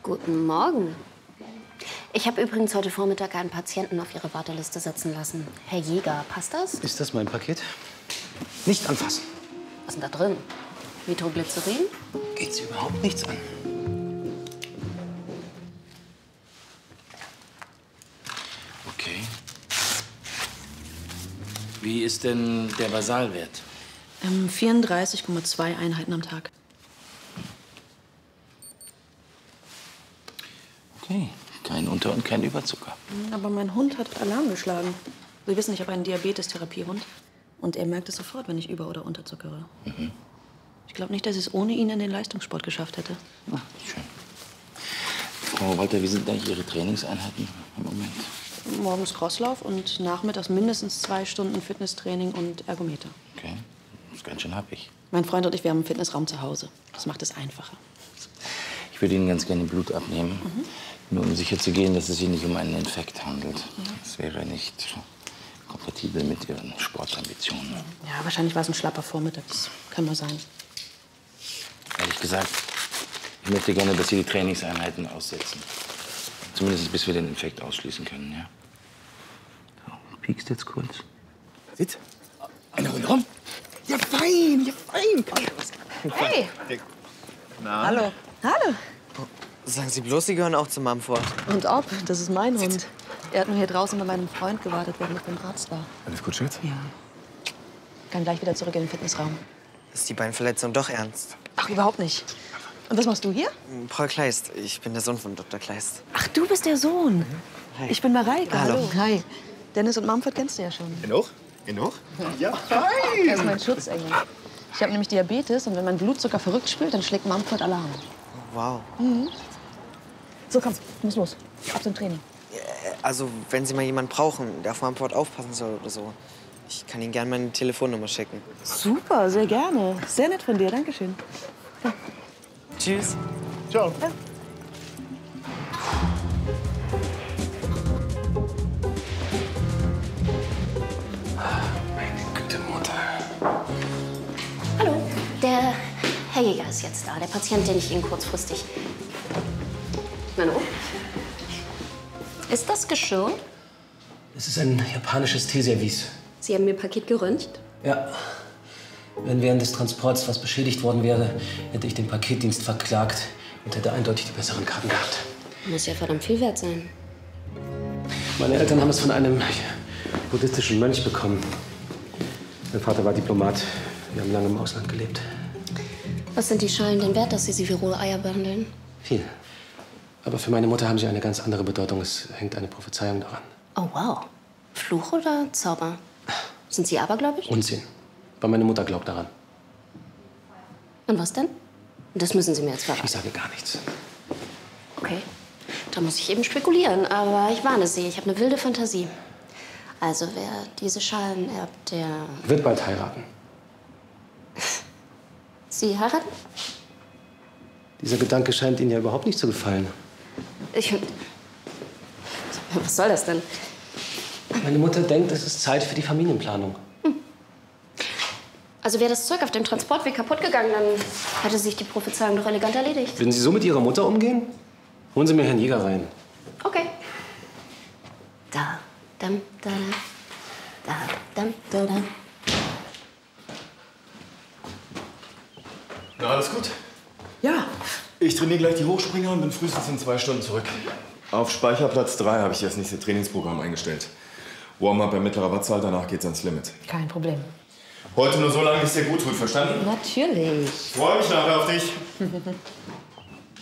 Guten Morgen. Ich habe übrigens heute Vormittag einen Patienten auf Ihre Warteliste setzen lassen. Herr Jäger, passt das? Ist das mein Paket? Nicht anfassen. Was ist denn da drin? Nitroglycerin? Geht Sie überhaupt nichts an. Okay. Wie ist denn der Basalwert? 34,2 Einheiten am Tag. Okay, kein Unter- und kein Überzucker. Aber mein Hund hat Alarm geschlagen. Sie wissen, ich habe einen Diabetes-Therapiehund. Und er merkt es sofort, wenn ich über- oder unterzuckere. Ich glaube nicht, dass ich es ohne ihn in den Leistungssport geschafft hätte. Ach, schön. Frau Walter, wie sind eigentlich Ihre Trainingseinheiten im Moment? Morgens Crosslauf und nachmittags mindestens 2 Stunden Fitnesstraining und Ergometer. Okay, das ist ganz schön happig. Mein Freund und ich, wir haben einen Fitnessraum zu Hause. Das macht es einfacher. Ich würde Ihnen ganz gerne Blut abnehmen, nur um sicher zu gehen, dass es sich nicht um einen Infekt handelt. Das wäre nicht kompatibel mit Ihren Sportambitionen. Ja, wahrscheinlich war es ein schlapper Vormittag. Das kann mal sein. Ehrlich gesagt, ich möchte gerne, dass Sie die Trainingseinheiten aussetzen. Zumindest bis wir den Infekt ausschließen können, ja? So, piekst jetzt kurz. Sitz. Eine Runde rum. Ja, fein, ja, fein. Hey! Na? Hallo. Hallo. Sagen Sie bloß, Sie gehören auch zu Mumford. Und ob? Das ist mein Hund. Er hat nur hier draußen bei meinem Freund gewartet, während ich beim Arzt war. Alles gut, Schatz? Ja. Kann gleich wieder zurück in den Fitnessraum. Ist die Beinverletzung doch ernst? Ach, überhaupt nicht. Und was machst du hier? Paul Kleist. Ich bin der Sohn von Dr. Kleist. Ach, du bist der Sohn. Hi. Ich bin Mareike. Hallo. Hi. Dennis und Mumford kennst du ja schon. Genug? Genug? Ja, Er ist mein Schutzengel. Ich habe nämlich Diabetes und wenn mein Blutzucker verrückt spielt, dann schlägt Mumford Alarm. Wow. So, komm, muss los. Ab zum Training. Also, wenn Sie mal jemanden brauchen, der auf Mumford aufpassen soll oder so, ich kann Ihnen gerne meine Telefonnummer schicken. Super, sehr gerne. Sehr nett von dir, dankeschön. Tschüss. Ciao. Meine Güte, Mutter. Hallo. Der Herr Jäger ist jetzt da. Der Patient, den ich Ihnen kurzfristig... Nano? Ist das Geschirr? Es ist ein japanisches Teeservice. Sie haben Ihr Paket geröntgt? Ja. Wenn während des Transports was beschädigt worden wäre, hätte ich den Paketdienst verklagt und hätte eindeutig die besseren Karten gehabt. Muss ja verdammt viel wert sein. Meine Eltern haben es von einem buddhistischen Mönch bekommen. Mein Vater war Diplomat. Wir haben lange im Ausland gelebt. Was sind die Schalen denn wert, dass Sie sie wie rohe Eier behandeln? Viel. Aber für meine Mutter haben sie eine ganz andere Bedeutung. Es hängt eine Prophezeiung daran. Oh, wow. Fluch oder Zauber? Sind Sie abergläubisch? Unsinn. Aber meine Mutter glaubt daran. Und was denn? Das müssen Sie mir jetzt Ich verraten. sage gar nichts. Okay. Da muss ich eben spekulieren. Aber ich warne Sie, ich habe eine wilde Fantasie. Also, wer diese Schalen erbt, der... Wird bald heiraten. Sie heiraten? Dieser Gedanke scheint Ihnen ja überhaupt nicht zu gefallen. Was soll das denn? Meine Mutter denkt, es ist Zeit für die Familienplanung. Also wäre das Zeug auf dem Transportweg kaputt gegangen, dann hätte sich die Prophezeiung doch elegant erledigt. Würden Sie so mit Ihrer Mutter umgehen? Holen Sie mir Herrn Jäger rein. Okay. Da, dam, da, da, dam, da, da. Na, alles gut? Ja. Ich trainiere gleich die Hochspringer und bin frühestens in 2 Stunden zurück. Auf Speicherplatz 3 habe ich das nächste Trainingsprogramm eingestellt. Warm-up bei mittlerer Wattzahl, danach geht's ans Limit. Kein Problem. Heute nur so lange, bis dir gut tut, verstanden? Natürlich. Ich freue mich nachher auf dich.